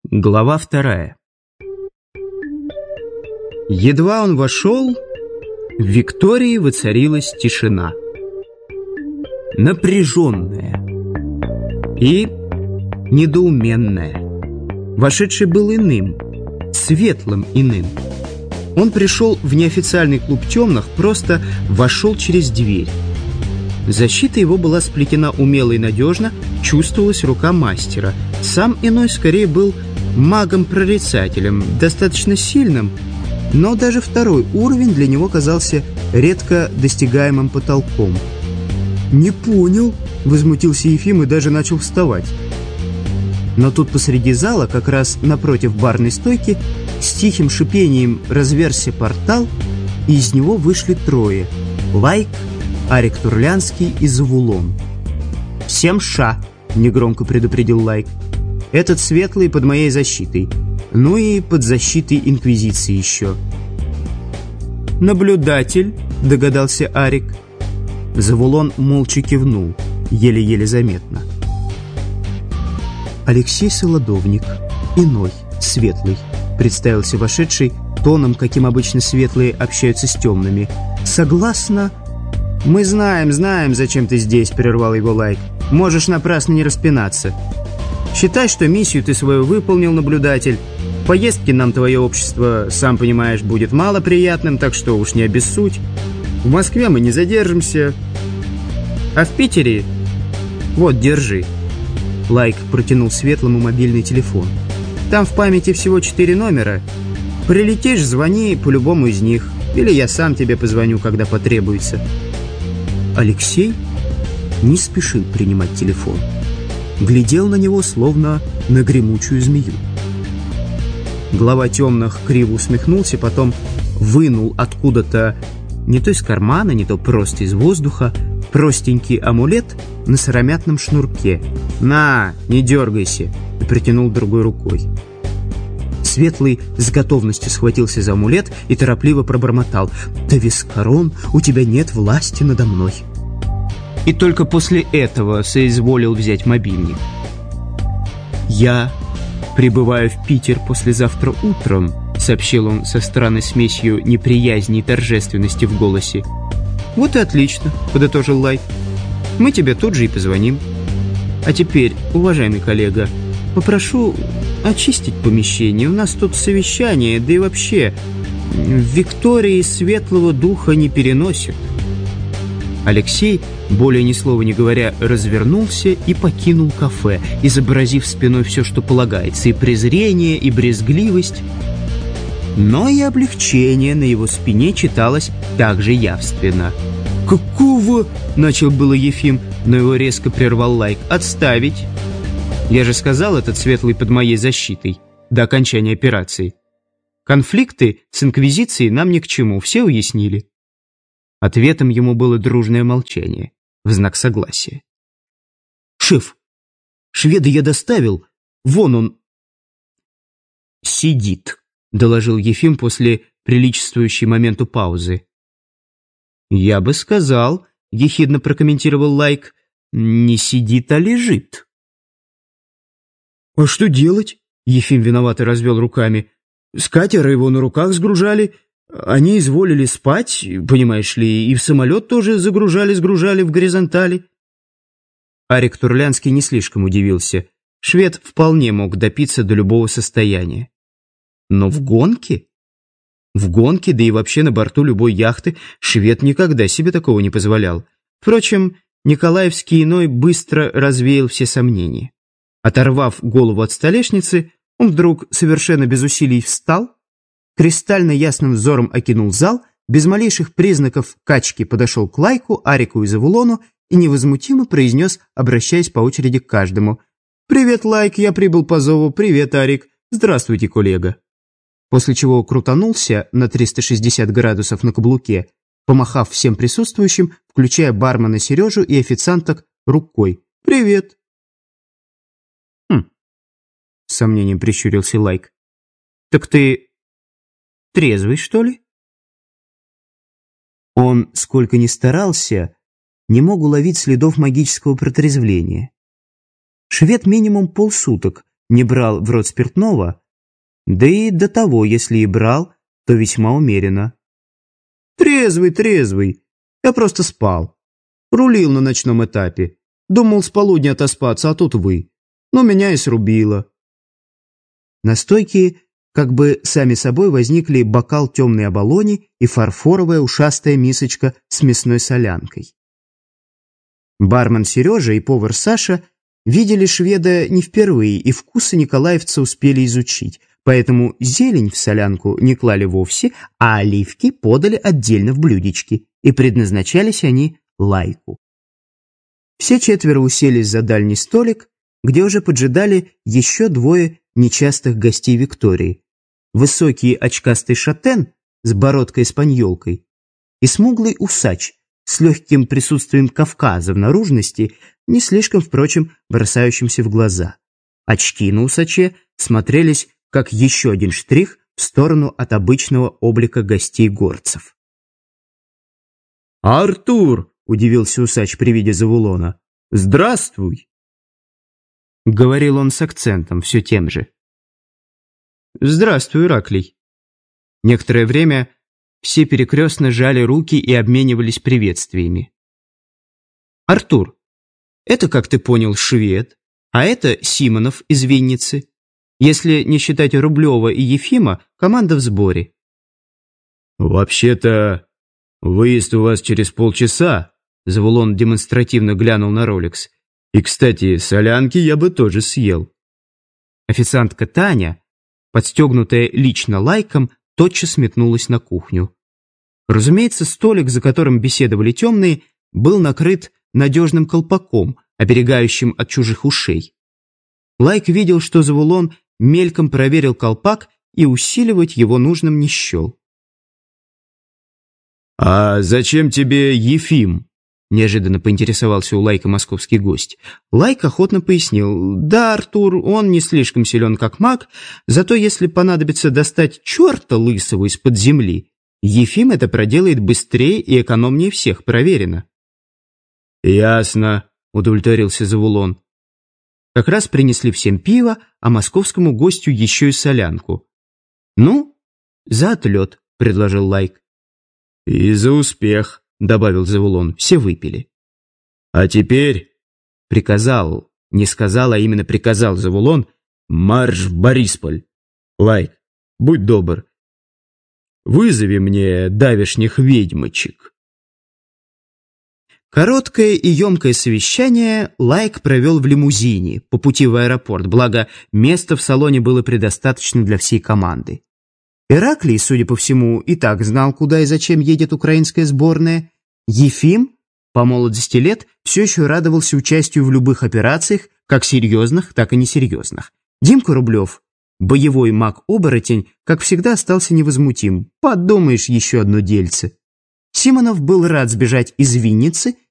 Глава 2. Едва он вошел, в Виктории воцарилась тишина. Напряженная и недоуменная. Вошедший был иным, светлым иным. Он пришел в неофициальный клуб темных, просто вошел через дверь. Защита его была сплетена умело и надежно, чувствовалась рука мастера. Сам иной скорее был магом-прорицателем, достаточно сильным, но даже второй уровень для него казался редко достигаемым потолком. «Не понял», — возмутился Ефим и даже начал вставать. Но тут посреди зала, как раз напротив барной стойки, с тихим шипением разверзся портал, и из него вышли трое — Лайк, Арик Турлянский и Завулон. «Всем ша!» — негромко предупредил Лайк. «Этот светлый под моей защитой. Ну и под защитой Инквизиции еще». «Наблюдатель», — догадался Арик. Завулон молча кивнул, еле-еле заметно. «Алексей Солодовник, иной, светлый», — представился вошедший тоном, каким обычно светлые общаются с темными. «Согласно...» «Мы знаем, зачем ты здесь», — прервал его Лайк. «Можешь напрасно не распинаться. Считай, что миссию ты свою выполнил, наблюдатель. Поездки нам твое общество, сам понимаешь, будет малоприятным, так что уж не обессудь. В Москве мы не задержимся. А в Питере... Вот, держи». Лайк протянул светлому мобильный телефон. «Там в памяти всего 4 номера. Прилетишь, звони по любому из них. Или я сам тебе позвоню, когда потребуется». Алексей не спешил принимать телефон. Глядел на него, словно на гремучую змею. Глава темных криво усмехнулся, потом вынул откуда-то, не то из кармана, не то просто из воздуха, простенький амулет на сыромятном шнурке. «На, не дергайся!» и протянул другой рукой. Светлый с готовностью схватился за амулет и торопливо пробормотал: «Да, Вискарон, у тебя нет власти надо мной». И только после этого соизволил взять мобильник. «Я прибываю в Питер послезавтра утром», — сообщил он со странной смесью неприязни и торжественности в голосе. «Вот и отлично», — подытожил Лайк. «Мы тебе тут же и позвоним. А теперь, уважаемый коллега, попрошу очистить помещение. У нас тут совещание, да и вообще в Виктории светлого духа не переносят». Алексей, более ни слова не говоря, развернулся и покинул кафе, изобразив спиной все, что полагается, и презрение, и брезгливость. Но и облегчение на его спине читалось также явственно. «Какого?» — начал было Ефим, но его резко прервал Лайк. «Отставить! Я же сказал, этот светлый под моей защитой до окончания операции. Конфликты с Инквизицией нам ни к чему, все уяснили». Ответом ему было дружное молчание, в знак согласия. «Шеф, шведа я доставил, вон он...» «Сидит», — доложил Ефим после приличествующей моменту паузы. «Я бы сказал», — ехидно прокомментировал Лайк, — «не сидит, а лежит». «А что делать?» — Ефим виновато развел руками. «С катера его на руках сгружали. Они изволили спать, понимаешь ли, и в самолет тоже сгружали в горизонтали». Арик Турлянский не слишком удивился. Швед вполне мог допиться до любого состояния. Но в гонке? В гонке, да и вообще на борту любой яхты, швед никогда себе такого не позволял. Впрочем, Николаевский иной быстро развеял все сомнения. Оторвав голову от столешницы, он вдруг совершенно без усилий встал, кристально ясным взором окинул зал, без малейших признаков качки подошел к Лайку, Арику и Завулону и невозмутимо произнес, обращаясь по очереди к каждому: «Привет, Лайк, я прибыл по зову. Привет, Арик. Здравствуйте, коллега». После чего крутанулся на 360 градусов на каблуке, помахав всем присутствующим, включая бармена Сережу и официанток, рукой: «Привет». «Хм», — с сомнением прищурился Лайк. «Так ты трезвый, что ли?» Он, сколько ни старался, не мог уловить следов магического протрезвления. Швед минимум полсуток не брал в рот спиртного, да и до того, если и брал, то весьма умеренно. «Трезвый, трезвый. Я просто спал. Рулил на ночном этапе. Думал с полудня отоспаться, а тут вы. Но меня и срубило». На стойке как бы сами собой возникли бокал темной оболони и фарфоровая ушастая мисочка с мясной солянкой. Бармен Сережа и повар Саша видели шведа не впервые, и вкусы николаевца успели изучить, поэтому зелень в солянку не клали вовсе, а оливки подали отдельно в блюдечки, и предназначались они Лайку. Все четверо уселись за дальний столик, где уже поджидали еще двое нечастых гостей Виктории. Высокий очкастый шатен с бородкой-испаньолкой и смуглый усач с легким присутствием Кавказа в наружности, не слишком, впрочем, бросающимся в глаза. Очки на усаче смотрелись как еще один штрих в сторону от обычного облика гостей-горцев. «Артур!» — удивился усач при виде Завулона. «Здравствуй!» — говорил он с акцентом, все тем же. «Здравствуй, Ираклий». Некоторое время все перекрестно жали руки и обменивались приветствиями. «Артур, это, как ты понял, швед, а это Симонов из Винницы. Если не считать Рублева и Ефима, команда в сборе». «Вообще-то, выезд у вас через полчаса», — Завулон демонстративно глянул на Ролекс. «И, кстати, солянки я бы тоже съел». Официантка Таня, подстегнутая лично Лайком, тотчас метнулась на кухню. Разумеется, столик, за которым беседовали темные, был накрыт надежным колпаком, оберегающим от чужих ушей. Лайк видел, что Завулон мельком проверил колпак и усиливать его нужным не счел. «А зачем тебе Ефим?» — неожиданно поинтересовался у Лайка московский гость. Лайк охотно пояснил: «Да, Артур, он не слишком силен как маг, зато если понадобится достать черта лысого из-под земли, Ефим это проделает быстрее и экономнее всех, проверено». «Ясно», — удовлетворился Завулон. Как раз принесли всем пиво, а московскому гостю еще и солянку. «Ну, за отлет», — предложил Лайк. «И за успех», — добавил Завулон. Все выпили. «А теперь», — приказал, не сказал, а именно приказал Завулон, «марш в Борисполь. Лайк, будь добр, вызови мне давешних ведьмочек». Короткое и емкое совещание Лайк провел в лимузине по пути в аэропорт, благо места в салоне было предостаточно для всей команды. Ираклий, судя по всему, и так знал, куда и зачем едет украинская сборная. Ефим, по молодости лет, все еще радовался участию в любых операциях, как серьезных, так и несерьезных. Димка Рублев, боевой маг-оборотень, как всегда остался невозмутим. Подумаешь, еще одно дельце. Симонов был рад сбежать из Винницы